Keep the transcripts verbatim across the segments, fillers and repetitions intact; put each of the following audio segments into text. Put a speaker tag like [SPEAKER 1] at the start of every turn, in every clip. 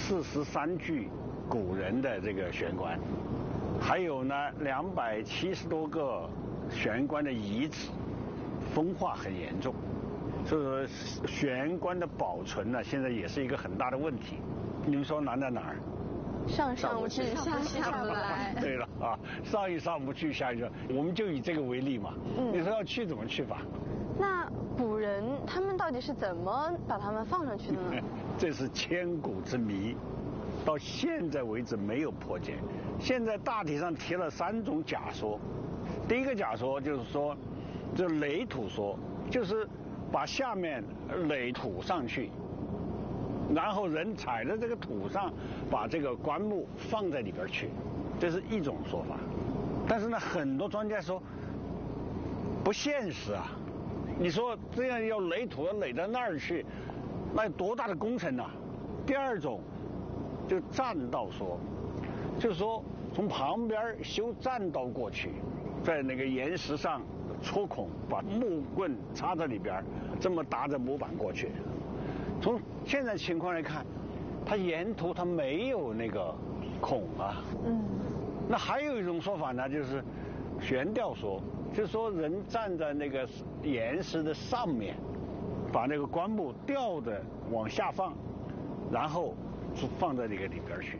[SPEAKER 1] 四十三具古人的这个悬棺，还有呢两百七十多个悬棺的遗址，风化很严重，所以说悬棺的保存呢，现在也是一个很大的问题。你们说难在哪儿？
[SPEAKER 2] 上上不去，下下不来。
[SPEAKER 1] 对了啊，上一上不去，下一上，我们就以这个为例嘛。嗯，你说要去怎么去法？
[SPEAKER 2] 那古人他们到底是怎么把他们放上去的呢？
[SPEAKER 1] 这是千古之谜，到现在为止没有破解。现在大体上提了三种假说。第一个假说就是说，这垒土说，就是把下面垒土上去。然后人踩在这个土上，把这个棺木放在里边去，这是一种说法。但是呢，很多专家说不现实啊！你说这样要垒土要垒到那儿去，那有多大的工程啊？第二种就栈道说，就是说从旁边修栈道过去，在那个岩石上戳孔，把木棍插在里边，这么搭着木板过去。从现在情况来看，它沿途它没有那个孔啊。嗯。那还有一种说法呢，就是悬吊说，就是说人站在那个岩石的上面，把那个棺木吊着往下放，然后就放在那个里边去。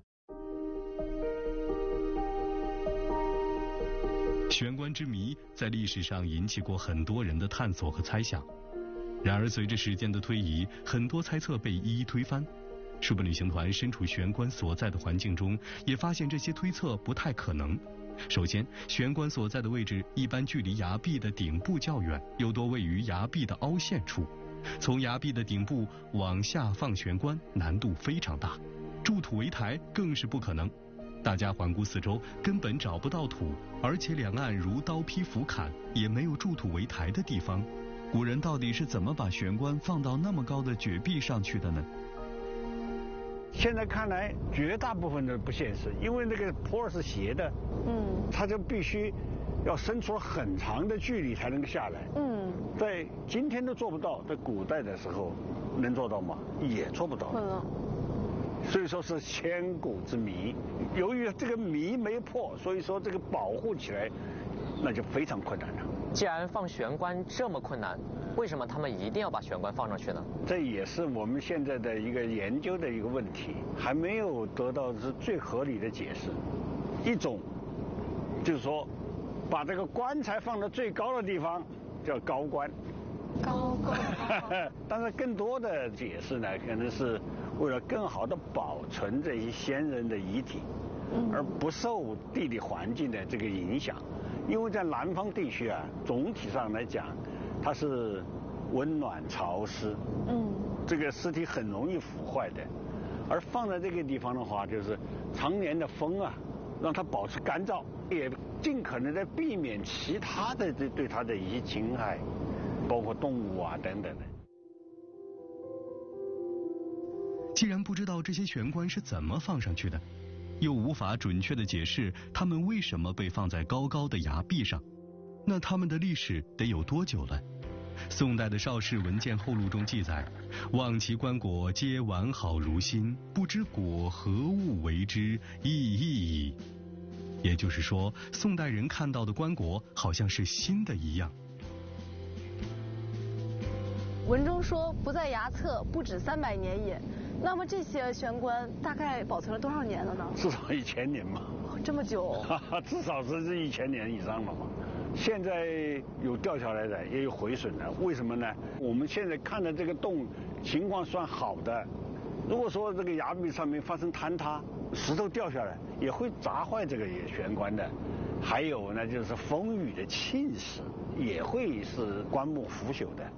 [SPEAKER 3] 悬棺之谜在历史上引起过很多人的探索和猜想。然而，随着时间的推移，很多猜测被一一推翻。书本旅行团身处悬棺所在的环境中，也发现这些推测不太可能。首先，悬棺所在的位置一般距离崖壁的顶部较远，又多位于崖壁的凹陷处。从崖壁的顶部往下放悬棺难度非常大，筑土围台更是不可能。大家环顾四周，根本找不到土，而且两岸如刀劈斧砍，也没有筑土围台的地方。古人到底是怎么把悬棺放到那么高的绝壁上去的呢？
[SPEAKER 1] 现在看来，绝大部分的不现实，因为那个坡是斜的，嗯，它就必须要伸出很长的距离才能下来，嗯，在今天都做不到，在古代的时候能做到吗？也做不到，嗯，所以说是千古之谜。由于这个谜没破，所以说这个保护起来那就非常困难了。
[SPEAKER 4] 既然放悬棺这么困难，为什么他们一定要把悬棺放上去呢？
[SPEAKER 1] 这也是我们现在的一个研究的一个问题，还没有得到是最合理的解释。一种就是说，把这个棺材放到最高的地方叫高棺。
[SPEAKER 2] 高棺。
[SPEAKER 1] 但是更多的解释呢，可能是为了更好的保存这些先人的遗体，而不受地理环境的这个影响。因为在南方地区啊，总体上来讲，它是温暖潮湿，嗯，这个尸体很容易腐坏的。而放在这个地方的话，就是常年的风啊，让它保持干燥，也尽可能的避免其他的对对它的一些侵害，包括动物啊等等的。
[SPEAKER 3] 既然不知道这些悬棺是怎么放上去的，又无法准确的解释它们为什么被放在高高的崖壁上，那它们的历史得有多久了？宋代的《邵氏文鉴后录》中记载，望其棺椁皆完好如新，不知椁何物为之，异异矣。也就是说，宋代人看到的棺椁好像是新的一样。
[SPEAKER 2] 文中说不在崖侧，不止三百年也。那么这些悬棺大概保存了多少年了呢？
[SPEAKER 1] 至少一千年嘛。
[SPEAKER 2] 这么久？
[SPEAKER 1] 至少是这一千年以上了嘛。现在有掉下来的，也有毁损的。为什么呢？我们现在看的这个洞情况算好的。如果说这个崖壁上面发生坍塌，石头掉下来也会砸坏这个悬棺的。还有呢，就是风雨的侵蚀也会使棺木腐朽的。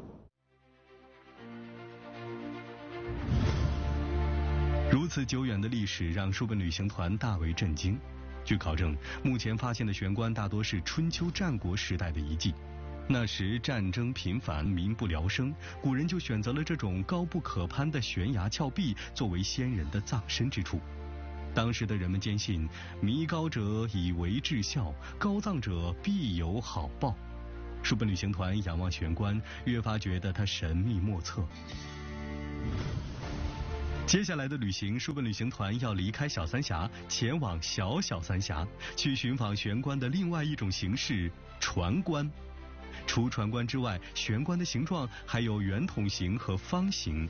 [SPEAKER 3] 如此久远的历史让书本旅行团大为震惊。据考证，目前发现的悬棺大多是春秋战国时代的遗迹。那时战争频繁，民不聊生，古人就选择了这种高不可攀的悬崖峭壁作为先人的葬身之处。当时的人们坚信，弥高者以为至孝，高葬者必有好报。书本旅行团仰望悬棺，越发觉得它神秘莫测。 接下来的旅行，书本旅行团要离开小三峡，前往小小三峡，去寻访悬棺的另外一种形式——船棺。除船棺之外，悬棺的形状还有圆筒形和方形。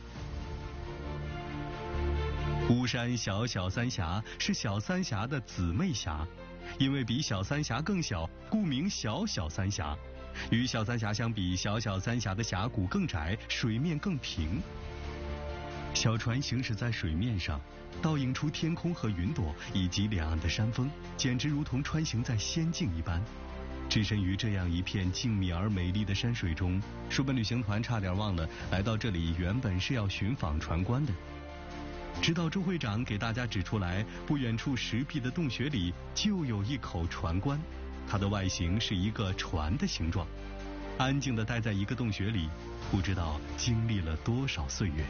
[SPEAKER 3] 巫山小小三峡是小三峡的姊妹峡，因为比小三峡更小，故名小小三峡。与小三峡相比，小小三峡的峡谷更窄，水面更平。小船行驶在水面上，倒映出天空和云朵以及两岸的山峰，简直如同穿行在仙境一般。置身于这样一片静谧而美丽的山水中，书本旅行团差点忘了来到这里原本是要寻访船棺的。直到周会长给大家指出来，不远处石壁的洞穴里就有一口船棺，它的外形是一个船的形状。安静地待在一个洞穴里，不知道经历了多少岁月。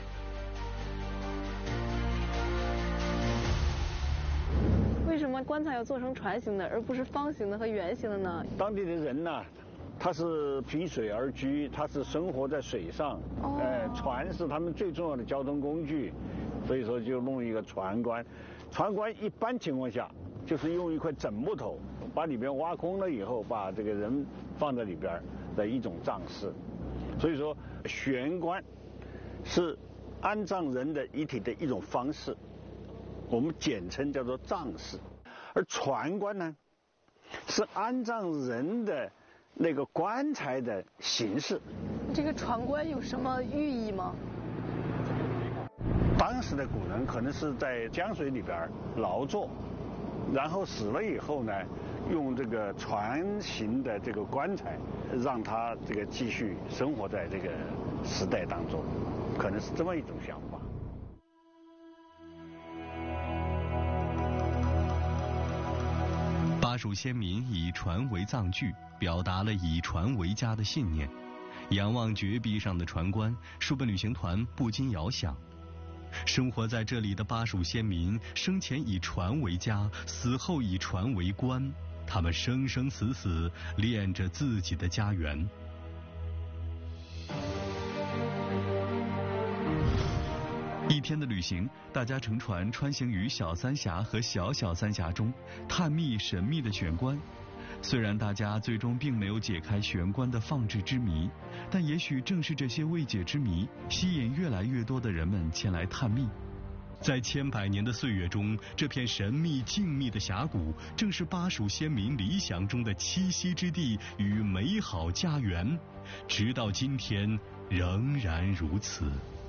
[SPEAKER 2] 为什么棺材要做成船形的，而不是方形的和圆形的呢？
[SPEAKER 1] 当地的人呢，他是凭水而居，他是生活在水上，
[SPEAKER 2] 哦、
[SPEAKER 1] 呃，船是他们最重要的交通工具，所以说就弄一个船棺。船棺一般情况下就是用一块整木头把里边挖空了以后，把这个人放在里边的一种葬式。所以说悬棺是安葬人的遗体的一种方式，我们简称叫做葬式。而船棺呢，是安葬人的那个棺材的形式。
[SPEAKER 2] 这个船棺有什么寓意吗？
[SPEAKER 1] 当时的古人可能是在江水里边劳作，然后死了以后呢，用这个船形的这个棺材，让他这个继续生活在这个时代当中，可能是这么一种想法。
[SPEAKER 3] 巴蜀先民以船为葬具，表达了以船为家的信念。仰望绝壁上的船棺，书本旅行团不禁遥想，生活在这里的巴蜀先民，生前以船为家，死后以船为棺，他们生生死死恋着自己的家园。一天的旅行，大家乘船穿行于小三峡和小小三峡中，探秘神秘的悬棺。虽然大家最终并没有解开悬棺的放置之谜，但也许正是这些未解之谜，吸引越来越多的人们前来探秘。在千百年的岁月中，这片神秘静谧的峡谷，正是巴蜀先民理想中的栖息之地与美好家园，直到今天仍然如此。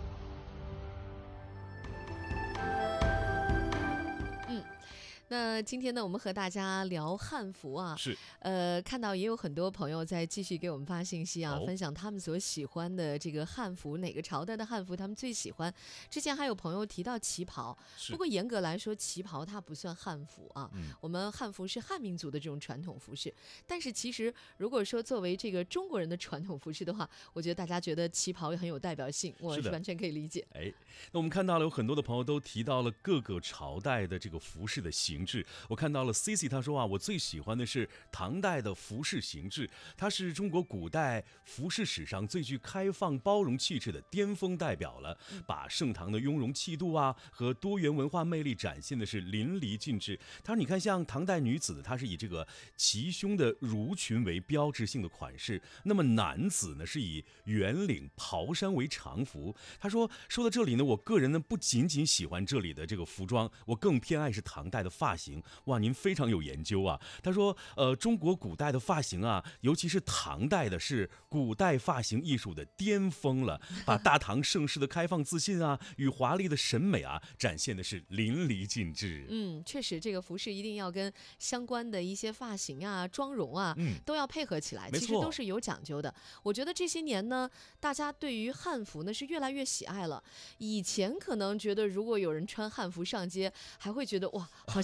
[SPEAKER 5] 那今天呢，我们和大家聊汉服啊，
[SPEAKER 6] 是，
[SPEAKER 5] 呃，看到也有很多朋友在继续给我们发信息啊，
[SPEAKER 6] 哦、
[SPEAKER 5] 分享他们所喜欢的这个汉服，哪个朝代的汉服他们最喜欢。之前还有朋友提到旗袍，不过严格来说，旗袍它不算汉服啊。嗯、我们汉服是汉民族的这种传统服饰，但是其实如果说作为这个中国人的传统服饰的话，我觉得大家觉得旗袍也很有代表性，我是完全可以理解。
[SPEAKER 6] 哎，那我们看到了有很多的朋友都提到了各个朝代的这个服饰的形制。我看到了 C C 他说啊，我最喜欢的是唐代的服饰形制，它是中国古代服饰史上最具开放包容气质的巅峰代表了，把盛唐的雍容气度啊和多元文化魅力展现的是淋漓尽致。他说你看像唐代女子，她是以这个齐胸的襦裙为标志性的款式，那么男子呢是以圆领袍衫为常服。他说说到这里呢，我个人呢不仅仅喜欢这里的这个服装，我更偏爱是唐代的发型。哇，您非常有研究啊！他说，呃，中国古代的发型啊，尤其是唐代的，是古代发型艺术的巅峰了，把大唐盛世的开放自信啊与华丽的审美啊展现的是淋漓尽致。
[SPEAKER 5] 嗯，确实，这个服饰一定要跟相关的一些发型啊、妆容啊，嗯、都要配合起来，其实都是有讲究的。我觉得这些年呢，大家对于汉服呢是越来越喜爱了。以前可能觉得如果有人穿汉服上街，还会觉得哇，好像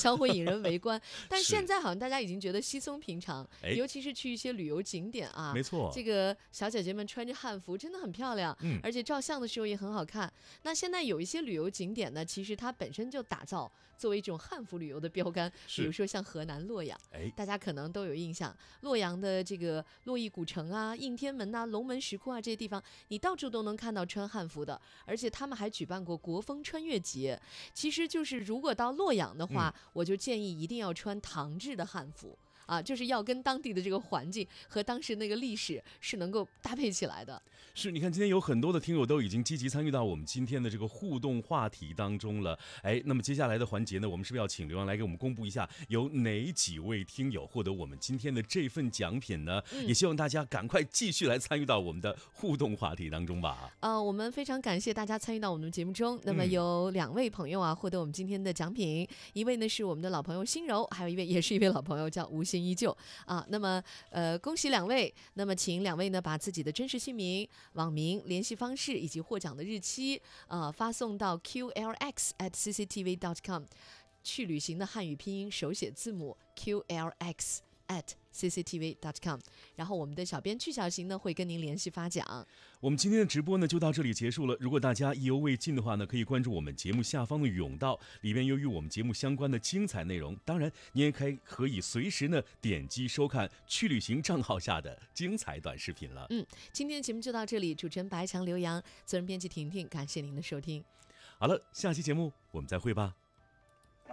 [SPEAKER 5] 常会引人围观。但现在好像大家已经觉得稀松平常，尤其是去一些旅游景点啊，
[SPEAKER 6] 没错，
[SPEAKER 5] 这个小姐姐们穿着汉服真的很漂亮，嗯，而且照相的时候也很好看。那现在有一些旅游景点呢，其实它本身就打造作为一种汉服旅游的标杆，比如说像河南洛阳，哎，大家可能都有印象，洛阳的这个洛邑古城啊、应天门啊、龙门石窟啊这些地方，你到处都能看到穿汉服的，而且他们还举办过国风穿越节。其实就是如果到洛阳的话，嗯、我就建议一定要穿唐制的汉服。啊，就是要跟当地的这个环境和当时那个历史是能够搭配起来的。
[SPEAKER 6] 是，你看今天有很多的听友都已经积极参与到我们今天的这个互动话题当中了。哎，那么接下来的环节呢，我们是不是要请刘洋来给我们公布一下有哪几位听友获得我们今天的这份奖品呢？嗯、也希望大家赶快继续来参与到我们的互动话题当中吧。
[SPEAKER 5] 呃，我们非常感谢大家参与到我们的节目中。那么有两位朋友啊获得我们今天的奖品，一位呢是我们的老朋友心柔，还有一位也是一位老朋友叫吴昕依旧啊。那么呃恭喜两位，那么请两位呢把自己的真实姓名、网名、联系方式以及获奖的日期呃发送到 Q L X at C C T V dot com， 去旅行的汉语拼音手写字母 Q L X at C C T V dot com， 然后我们的小编曲小行呢会跟您联系发奖。
[SPEAKER 6] 我们今天的直播呢就到这里结束了。如果大家意犹未尽的话呢，可以关注我们节目下方的甬道，里边有与我们节目相关的精彩内容。当然，你也可以可以随时呢点击收看去旅行账号下的精彩短视频了。
[SPEAKER 5] 嗯，今天的节目就到这里，主持人白强、刘洋，责任编辑婷婷，感谢您的收听。
[SPEAKER 6] 好了，下期节目我们再会吧。